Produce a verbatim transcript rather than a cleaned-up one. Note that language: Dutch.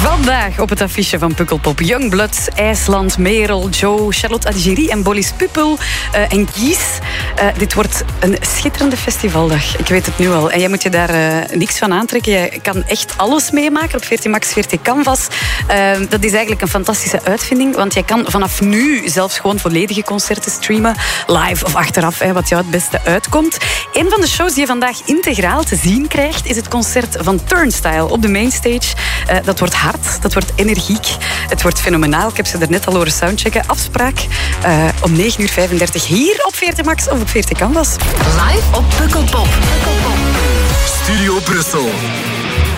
Vandaag op het affiche van Pukkelpop Youngblood, IJsland, Merel, Joe, Charlotte Adigéry en Bolly Puppel uh, en Gies. Uh, dit wordt een schitterende festivaldag. Ik weet het nu al. En jij moet je daar uh, niks van aantrekken. Je kan echt alles meemaken op veertien max, veertien canvas. Uh, dat is eigenlijk een fantastische uitvinding, want jij kan vanaf nu zelfs gewoon volledige concerten streamen, live of achteraf, hè, wat jou het beste uitkomt. Een van de shows die je vandaag integraal te zien krijgt, is het concert van Turnstile op de mainstage. Uh, dat wordt hard, dat wordt energiek, het wordt fenomenaal. Ik heb ze er net al horen soundchecken. Afspraak uh, om negen uur vijfendertig hier op veertien max of op veertien canvas. Live op Pukkelpop. Pukkelpop. Studio Brussel.